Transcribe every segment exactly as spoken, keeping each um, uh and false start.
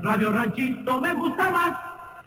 Radio Ranchito me gusta más.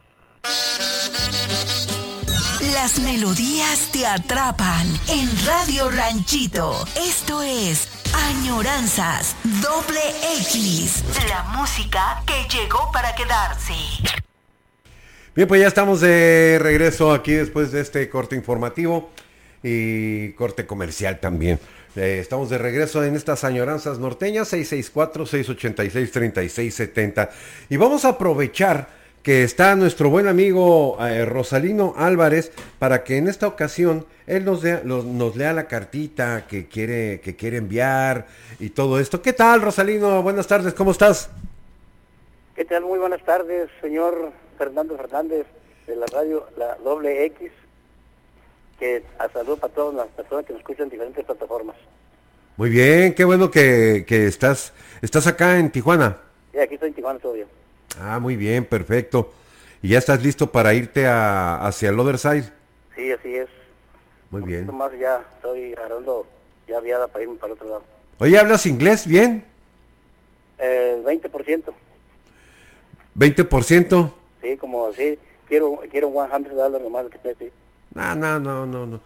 Las melodías te atrapan en Radio Ranchito. Esto es Añoranzas Doble X. La música que llegó para quedarse. Bien, pues ya estamos de regreso aquí después de este corte informativo y corte comercial también. Eh, estamos de regreso en estas Añoranzas Norteñas, seis seis cuatro, seis ocho seis, tres seis siete cero. Y vamos a aprovechar que está nuestro buen amigo eh, Rosalino Álvarez para que en esta ocasión él nos, dea, los, nos lea la cartita que quiere, que quiere enviar y todo esto. ¿Qué tal, Rosalino? Buenas tardes, ¿cómo estás? ¿Qué tal? Muy buenas tardes, señor Fernando Fernández de la radio La Doble X, que a salud para todas las personas que nos escuchan en diferentes plataformas. Muy bien, qué bueno que, que estás, estás acá en Tijuana. Sí, aquí estoy en Tijuana todavía. Ah, muy bien, perfecto. ¿Y ya estás listo para irte a, hacia el other side? Sí, así es. Muy bien. Un más ya estoy agarrando ya viada para irme para el otro lado. Oye, ¿hablas inglés bien? Eh, veinte por ciento. ¿veinte por ciento? Sí, como así, quiero quiero cien dólares nomás que esté así. No, no, no, no, no.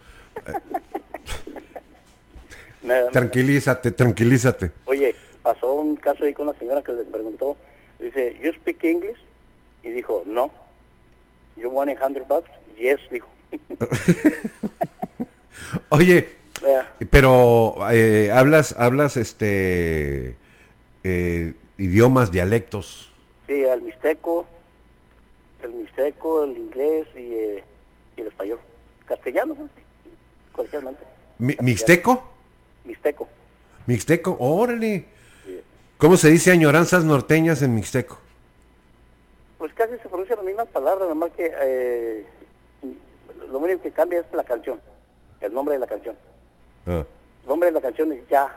Nada, tranquilízate, tranquilízate. Oye, pasó un caso ahí con una señora que le preguntó, dice, ¿you speak English? Y dijo, no. ¿You want a hundred bucks? Yes, dijo. Oye, Yeah. pero eh, hablas, hablas, este, eh, idiomas, dialectos. Sí, el mixteco, el mixteco, el inglés y, eh, y el español. Castellano, ¿no? Comercialmente. Mi- ¿Mixteco? Mixteco. Mixteco, órale. Sí. ¿Cómo se dice añoranzas norteñas en mixteco? Pues casi se pronuncian las mismas palabras, nomás que eh, lo único que cambia es la canción, el nombre de la canción. Ah. El nombre de la canción es Ya.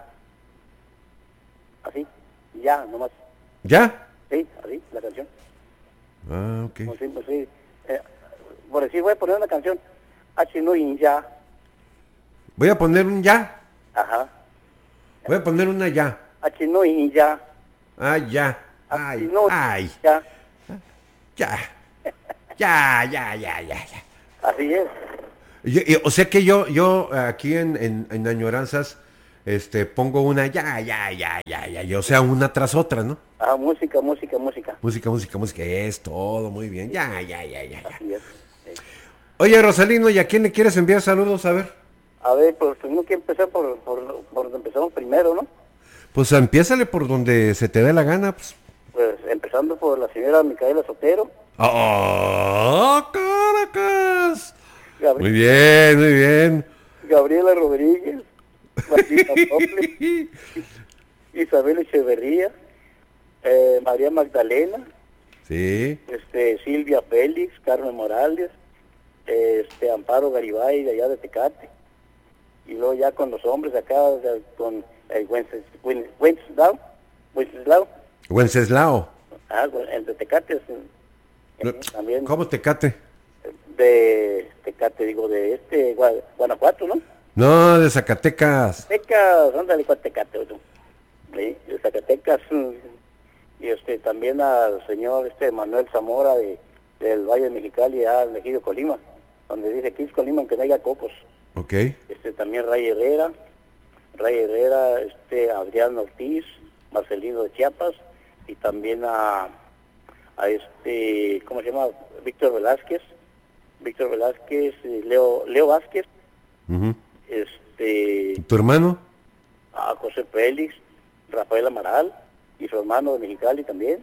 Así, Ya, nomás. ¿Ya? Sí, así, la canción. Ah, ok. Como sí, pues sí. Eh, por decir, voy a poner una canción. Achinoin Ya. Voy a poner un ya. Ajá. Voy a poner una ya. Achinoin Ya. Ah, ya. Ay, Achinoin ay, Ya. ya. Ya, ya, ya, ya, ya. Así es. Yo- y- o sea que yo, yo aquí en, en, en Añoranzas, este, pongo una ya, ya, ya, ya, ya, y, o sea, una tras otra, ¿no? Ah, música, música, música. Música, música, música, es todo, muy bien. Ya, ya, ya, ya, ya. Así es. Sí. Oye, Rosalino, ¿y a quién le quieres enviar saludos? A ver. A ver, pues tenemos que empezar por, por, por donde empezamos primero, ¿no? Pues empiézale por donde se te dé la gana, pues. Pues empezando por la señora Micaela Sotero. ¡Oh, Caracas! Gabri- Muy bien, muy bien. Gabriela Rodríguez, Martina Doble, Isabel Echeverría, eh, María Magdalena, Sí. este Silvia Félix, Carmen Morales, este Amparo Garibay de allá de Tecate, y luego ya con los hombres acá, de- con el Wences- Wen- Wenceslao, Wenceslao, Wenceslao. ah, el de Tecate, es, eh, también ¿Cómo te cate? de Tecate, digo, de este Gua- Guanajuato, ¿no? No, de Zacatecas. Zacatecas, ándale, Cuatecate, tú. Sí, de Zacatecas. mm, Y este también al señor este Manuel Zamora de, del Valle de Mexicali, al Ejido Colima, donde dice Kiss Colima, aunque no haya cocos. Ok. Este también Ray Herrera, Ray Herrera, este Adrián Ortiz, Marcelino de Chiapas, y también a, a este, ¿cómo se llama? Víctor Velázquez, Víctor Velázquez, y Leo, Leo Vázquez, Ujú. este, ¿Tu hermano? a José Félix, Rafael Amaral y su hermano de Mexicali también.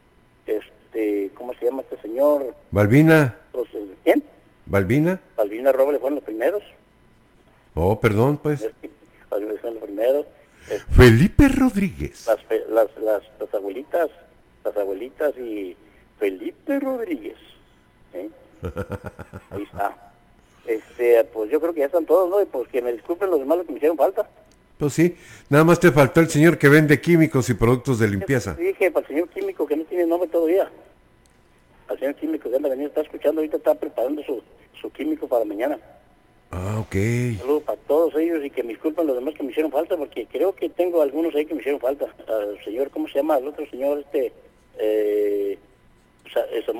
Este, ¿cómo se llama este señor? ¿Balbina? Pues, eh, ¿quién? ¿Balbina? Balbina Robles fueron los primeros. Oh, perdón, pues. Este, Balbina fueron los primeros. Este, Felipe Rodríguez. las, fe- las, las, las abuelitas, las abuelitas y Felipe Rodríguez. ¿eh? Ahí está. Este, pues yo creo que ya están todos, ¿no? Y pues que me disculpen los demás los que me hicieron falta. Pues sí, nada más te faltó el señor que vende químicos y productos de limpieza. Dije para el señor químico que no tiene nombre todavía. Al señor químico que anda venido, está escuchando ahorita, está preparando su, su químico para mañana. Ah, ok. Saludos para todos ellos y que me disculpen los demás que me hicieron falta, porque creo que tengo algunos ahí que me hicieron falta. Al señor, ¿cómo se llama? El otro señor, este, eh,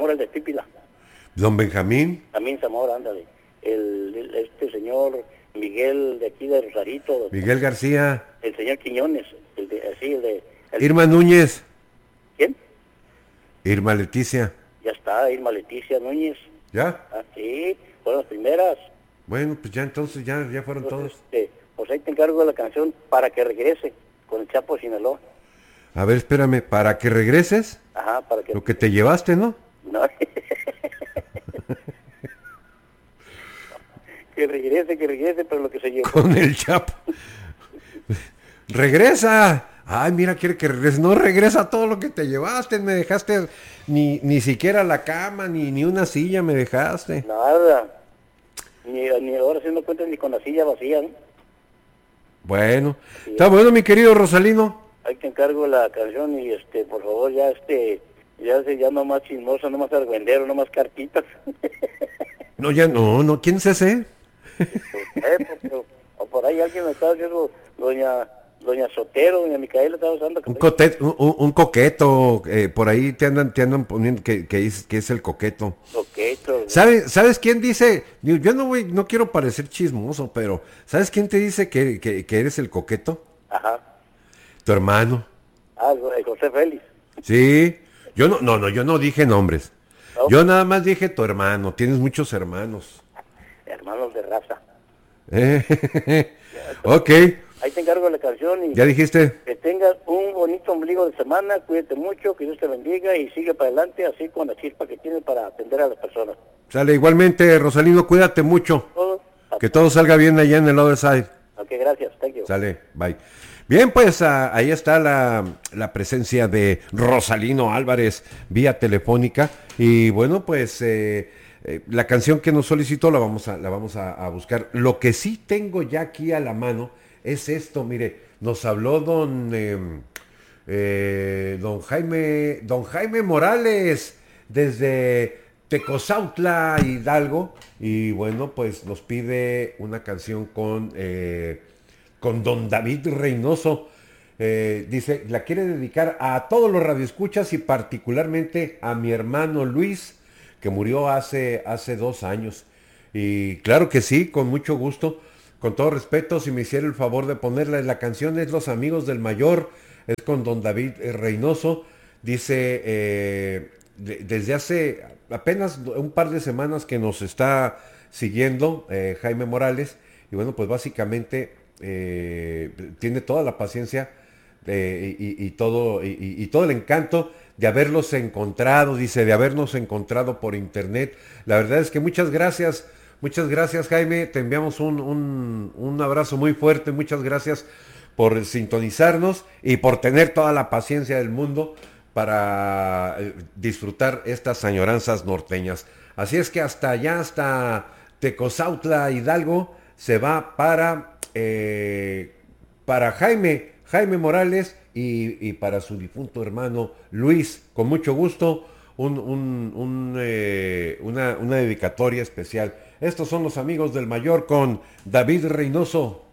Zamora, el de Pípila. Don Benjamín. También Zamora, ándale. El, el- este señor Miguel de aquí de Rosarito. Miguel García. El señor Quiñones. El de, así, el de... el- Irma Núñez. ¿Quién? Irma Leticia. Ya está, Irma Leticia Núñez. ¿Ya? Ah, sí, fueron las primeras. Bueno, pues ya entonces ya, ya fueron Entonces, todos. este, pues ahí te encargo de la canción Para que regrese, con el Chapo de Sinaloa. A ver, espérame, para que regreses, Ajá, para que... lo que te llevaste, ¿no? No. Que regrese, que regrese, pero lo que se llevó. Con el Chapo. ¡Regresa! Ay, mira, quiere que regrese. No regresa todo lo que te llevaste. Me dejaste ni, ni siquiera la cama, ni, ni una silla me dejaste. Nada. Ni, ni ahora sí no cuentas ni con la silla vacía, ¿no? Bueno, está bueno, mi querido Rosalino. Ahí te encargo la canción y, este, por favor, ya, este, ya se llama más chismosa, no más argüendero, no más cartitas. No, ya no, no. ¿Quién es ese? Pues, eh, porque, o por ahí alguien me estaba diciendo, doña, doña Sotero, doña Micaela estaba usando... Un, cote- un, un- un coqueto. eh, por ahí te andan, te andan poniendo que, que, es, que es el coqueto. Coqueto. ¿Sabes, ¿Sabes quién dice? Yo yo no voy, no quiero parecer chismoso, pero ¿sabes quién te dice que, que, que eres el coqueto? Ajá. Tu hermano. Ah, el José Félix. Sí. Yo no, no, no, yo no dije nombres. ¿No? Yo nada más dije tu hermano. Tienes muchos hermanos. Hermanos de raza. Eh, ok. Ahí te encargo la canción y ¿Ya dijiste? que tengas un bonito ombligo de semana, cuídate mucho, que Dios te bendiga y sigue para adelante así con la chispa que tienes para atender a las personas. Sale, igualmente, Rosalino, cuídate mucho. Todo. Que todo salga bien allá en el other side. Ok, gracias. Thank you. Sale, bye. Bien, pues ah, ahí está la, la presencia de Rosalino Álvarez vía telefónica. Y bueno, pues eh, eh, la canción que nos solicitó la vamos, a, la vamos a, a buscar. Lo que sí tengo ya aquí a la mano es esto, mire, nos habló don, eh, eh, don Jaime, don Jaime Morales desde Tecozautla, Hidalgo, y bueno, pues nos pide una canción con, eh, con don David Reynoso. Eh, dice, la quiere dedicar a todos los radioescuchas y particularmente a mi hermano Luis, que murió hace, hace dos años. Y claro que sí, con mucho gusto. Con todo respeto, si me hiciera el favor de ponerle la canción, es Los Amigos del Mayor, es con don David eh, Reynoso. Dice, eh, de- desde hace apenas un par de semanas que nos está siguiendo eh, Jaime Morales, y bueno, pues básicamente eh, tiene toda la paciencia eh, y, y todo, y, y- y todo el encanto de haberlos encontrado, dice, de habernos encontrado por internet. La verdad es que muchas gracias. Muchas gracias, Jaime. Te enviamos un, un, un abrazo muy fuerte. Muchas gracias por sintonizarnos y por tener toda la paciencia del mundo para eh, disfrutar estas añoranzas norteñas. Así es que hasta allá, hasta Tecozautla, Hidalgo, se va para, eh, para Jaime, Jaime Morales y, y para su difunto hermano Luis. Con mucho gusto, un, un, un, eh, una, una dedicatoria especial. Estos son los Amigos del Mayor con David Reynoso.